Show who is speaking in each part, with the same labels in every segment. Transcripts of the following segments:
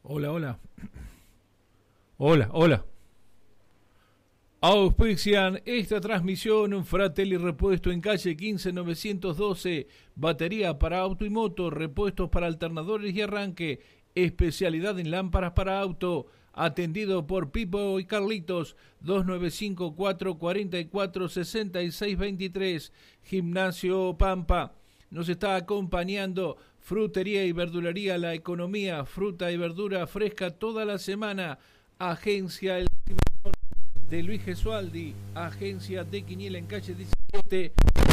Speaker 1: Hola, hola. Hola, hola. Auspician esta transmisión Fratelli Repuesto en calle 15912, batería para auto y moto, repuestos para alternadores y arranque, especialidad en lámparas para auto, atendido por Pipo y Carlitos, 2954-446623, Gimnasio Pampa. Nos está acompañando Frutería y Verdulería La Economía, fruta y verdura fresca toda la semana, Agencia El de Luis Gesualdi, agencia de Quiniela en calle 17,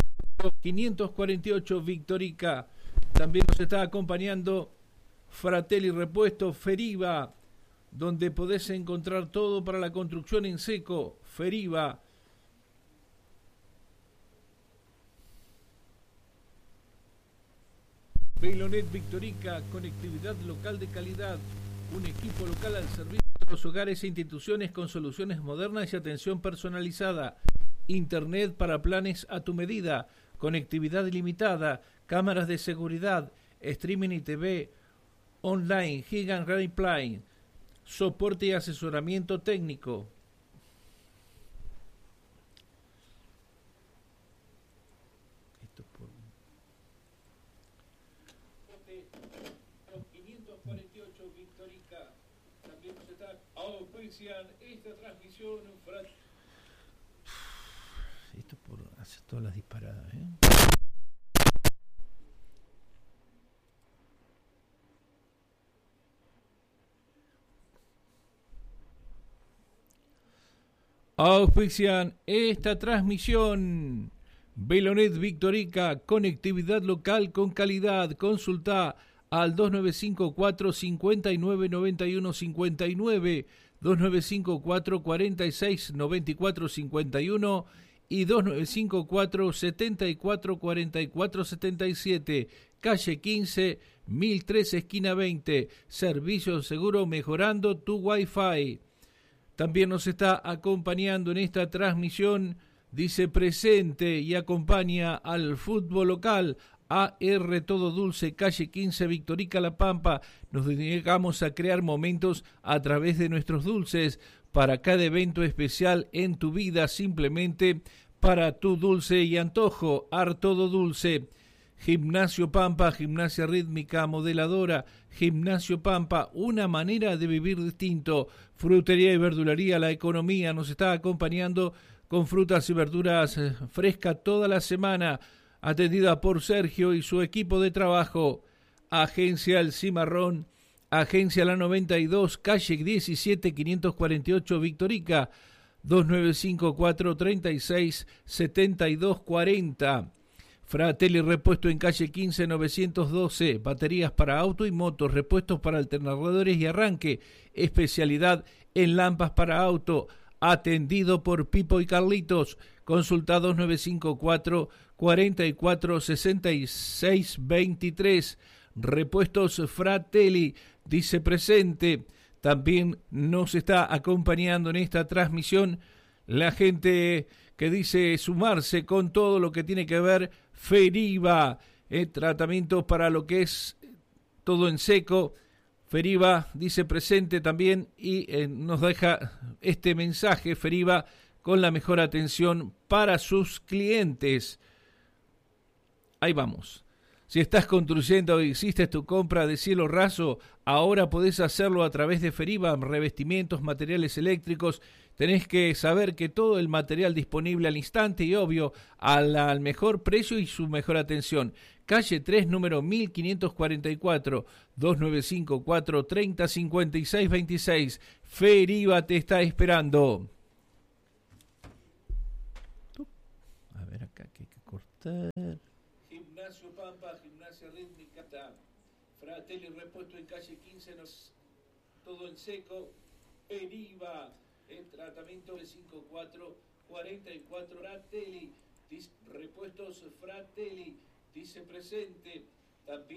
Speaker 1: 548 Victorica. También nos está acompañando Fratelli Repuesto Feriva, donde podés encontrar todo para la construcción en seco. Feriva. Bailonet Victorica, conectividad local de calidad, un equipo local al servicio de los hogares e instituciones con soluciones modernas y atención personalizada, internet para planes a tu medida, conectividad ilimitada, cámaras de seguridad, streaming y TV, online, Gigant Reply, soporte y asesoramiento técnico. Esto por 548 Victorica. También nos está auspician esta transmisión. Esto por hacer todas las disparadas, Auspician esta transmisión. Bailonet Victorica, conectividad local con calidad. Consulta al 2954 59 91 59, 2954 46 94 51 y 2954 74 44 77, calle 15, 1003 esquina 20. Servicio seguro mejorando tu Wi-Fi. También nos está acompañando en esta transmisión, dice presente y acompaña al fútbol local, AR Todo Dulce, calle 15, Victorica La Pampa. Nos dedicamos a crear momentos a través de nuestros dulces para cada evento especial en tu vida, simplemente para tu dulce y antojo. AR Todo Dulce. Gimnasio Pampa, gimnasia rítmica, modeladora. Gimnasio Pampa, una manera de vivir distinto. Frutería y verdulería La Economía nos está acompañando con frutas y verduras frescas toda la semana, atendida por Sergio y su equipo de trabajo. Agencia El Cimarrón, agencia La 92, calle 17, 548 Victorica, 2954 36 72 40. Fratelli Repuesto en calle 15 912, baterías para auto y motos, repuestos para alternadores y arranque, especialidad en lámparas para auto, atendido por Pipo y Carlitos. Consulta 2954 44 66 23. Repuestos Fratelli, dice presente. También nos está acompañando en esta transmisión la gente que dice sumarse con todo lo que tiene que ver Feriva, tratamientos para lo que es todo en seco. Feriva dice presente también y nos deja este mensaje, Feriva, con la mejor atención para sus clientes. Ahí vamos. Si estás construyendo o hiciste tu compra de cielo raso, ahora podés hacerlo a través de Feriva, revestimientos, materiales eléctricos. Tenés que saber que todo el material disponible al instante y obvio al mejor precio y su mejor atención. Calle 3, número 1544, 2954 30 56 26. Feriva te está esperando. A ver acá que hay que cortar. Gimnasio Pampa, gimnasia rítmica, Fratelli Repuesto en calle 15, todo en seco, Feriva, el tratamiento de 54 44, Fratelli, repuestos Fratelli, dice presente, también